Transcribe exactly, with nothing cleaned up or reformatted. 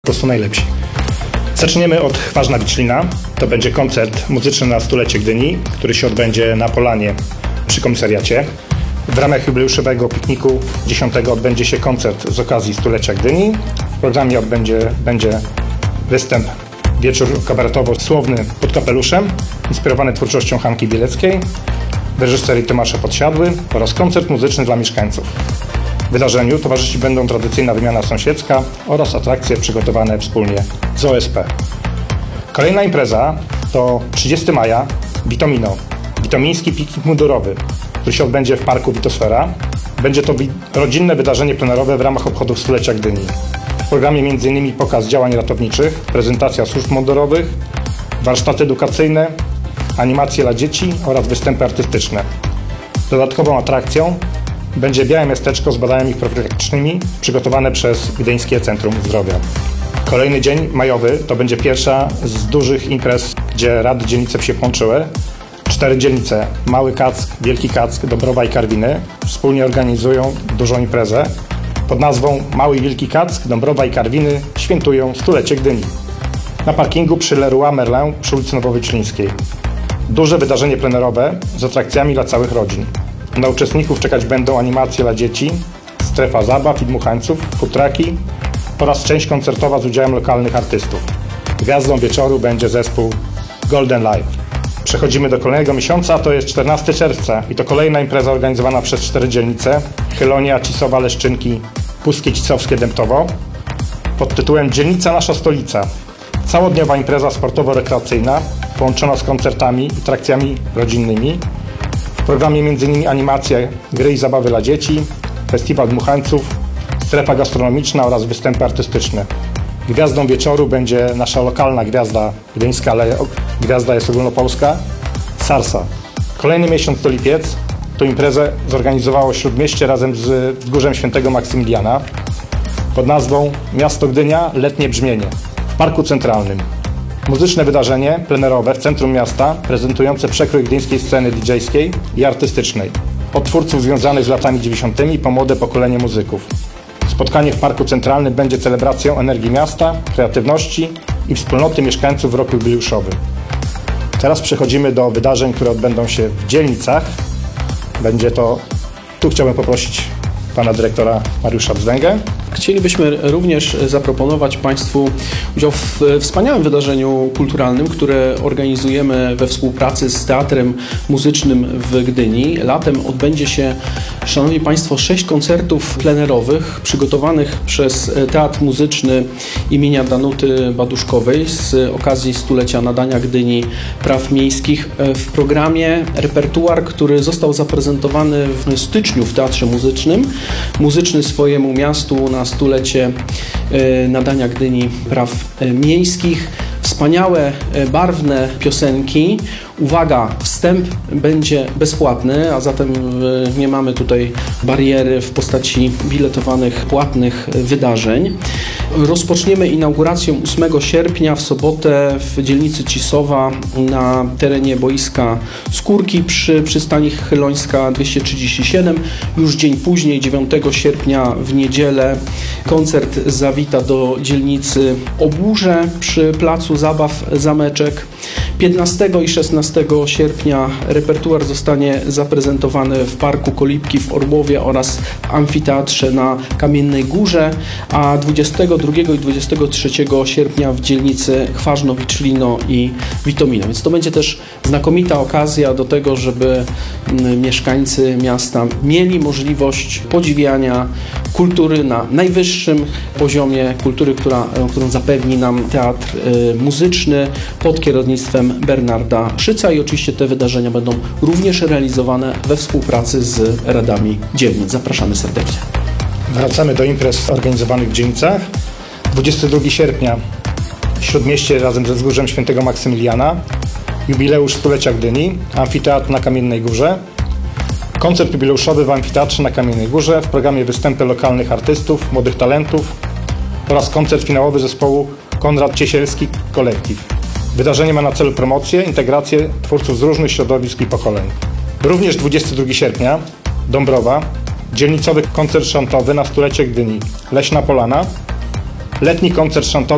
Po prostu najlepsi. Zaczniemy od Ważna Wiślina. To będzie koncert muzyczny na stulecie Gdyni, który się odbędzie na Polanie przy komisariacie. W ramach jubileuszowego pikniku dziesiątego odbędzie się koncert z okazji stulecia Gdyni. W programie odbędzie, będzie występ wieczór kabaretowo-słowny pod kapeluszem, inspirowany twórczością Hanki Bieleckiej, w reżyserii Tomasza Podsiadły oraz koncert muzyczny dla mieszkańców. Wydarzeniu towarzyszyć będą tradycyjna wymiana sąsiedzka oraz atrakcje przygotowane wspólnie z O S P. Kolejna impreza to trzydziestego maja Witomino, witomiński piknik mundurowy, który się odbędzie w parku Witosfera. Będzie to rodzinne wydarzenie plenerowe w ramach obchodów stulecia Gdyni. W programie m.in. pokaz działań ratowniczych, prezentacja służb mundurowych, warsztaty edukacyjne, animacje dla dzieci oraz występy artystyczne. Dodatkową atrakcją będzie białe miasteczko z badaniami profilaktycznymi przygotowane przez Gdyńskie Centrum Zdrowia. Kolejny dzień majowy to będzie pierwsza z dużych imprez, gdzie rady dzielnice się połączyły. Cztery dzielnice, Mały Kack, Wielki Kack, Dąbrowa i Karwiny, wspólnie organizują dużą imprezę pod nazwą Mały i Wielki Kack, Dąbrowa i Karwiny świętują stulecie Gdyni. Na parkingu przy Leroy Merlin przy ulicy Nowowiślińskiej. Duże wydarzenie plenerowe z atrakcjami dla całych rodzin. Na uczestników czekać będą animacje dla dzieci, strefa zabaw i dmuchańców, futraki oraz część koncertowa z udziałem lokalnych artystów. Gwiazdą wieczoru będzie zespół Golden Live. Przechodzimy do kolejnego miesiąca, to jest czternastego czerwca i to kolejna impreza organizowana przez cztery dzielnice: Chylonia, Cisowa, Leszczynki, Puskie, Cisowskie, Dębtowo pod tytułem Dzielnica Nasza Stolica. Całodniowa impreza sportowo-rekreacyjna połączona z koncertami i atrakcjami rodzinnymi. W programie m.in. animacje, gry i zabawy dla dzieci, festiwal dmuchańców, strefa gastronomiczna oraz występy artystyczne. Gwiazdą wieczoru będzie nasza lokalna gwiazda gdyńska, ale gwiazda jest ogólnopolska, Sarsa. Kolejny miesiąc to lipiec. Tu imprezę zorganizowało Śródmieście razem z Wzgórzem Świętego Maksymiliana pod nazwą Miasto Gdynia – Letnie Brzmienie w Parku Centralnym. Muzyczne wydarzenie plenerowe w centrum miasta, prezentujące przekrój gdyńskiej sceny didżejskiej i artystycznej. Od twórców związanych z latami dziewięćdziesiątymi po młode pokolenie muzyków. Spotkanie w Parku Centralnym będzie celebracją energii miasta, kreatywności i wspólnoty mieszkańców w roku jubileuszowym. Teraz przechodzimy do wydarzeń, które odbędą się w dzielnicach. Będzie to, tu chciałbym poprosić pana dyrektora Mariusza Bzdęgę. Chcielibyśmy również zaproponować Państwu udział w wspaniałym wydarzeniu kulturalnym, które organizujemy we współpracy z Teatrem Muzycznym w Gdyni. Latem odbędzie się, Szanowni Państwo, sześć koncertów plenerowych przygotowanych przez Teatr Muzyczny imienia Danuty Baduszkowej z okazji stulecia nadania Gdyni praw miejskich. W programie repertuar, który został zaprezentowany w styczniu w Teatrze Muzycznym, muzyczny swojemu miastu na stulecie nadania Gdyni praw miejskich. Wspaniałe, barwne piosenki. Uwaga, wstęp będzie bezpłatny, a zatem nie mamy tutaj bariery w postaci biletowanych, płatnych wydarzeń. Rozpoczniemy inaugurację ósmego sierpnia w sobotę w dzielnicy Cisowa na terenie boiska Skórki przy przystani Chylońska dwieście trzydzieści siedem. Już dzień później, dziewiątego sierpnia w niedzielę, koncert zawita do dzielnicy Obórze przy placu zabaw Zameczek. piętnastego i szesnastego sierpnia repertuar zostanie zaprezentowany w Parku Kolibki w Orłowie oraz w amfiteatrze na Kamiennej Górze, a dwudziestego drugiego i dwudziestego trzeciego sierpnia w dzielnicy Chważno, Wiślino i Witomino. Więc to będzie też znakomita okazja do tego, żeby mieszkańcy miasta mieli możliwość podziwiania kultury na najwyższym poziomie kultury, która, którą zapewni nam Teatr Muzyczny pod kierownictwem Bernarda Szyca i oczywiście te wydarzenia będą również realizowane we współpracy z radami dzielnic. Zapraszamy serdecznie. Wracamy do imprez organizowanych w dzielnicach. dwudziestego drugiego sierpnia Śródmieście razem ze Wzgórzem Świętego Maksymiliana. Jubileusz stulecia Gdyni, amfiteatr na Kamiennej Górze. Koncert jubileuszowy w amfiteatrze na Kamiennej Górze, w programie występy lokalnych artystów, młodych talentów oraz koncert finałowy zespołu Konrad Ciesielski Kolektyw. Wydarzenie ma na celu promocję, integrację twórców z różnych środowisk i pokoleń. Również dwudziestego drugiego sierpnia Dąbrowa, dzielnicowy koncert szantowy na stulecie Gdyni, Leśna Polana, letni koncert szantowy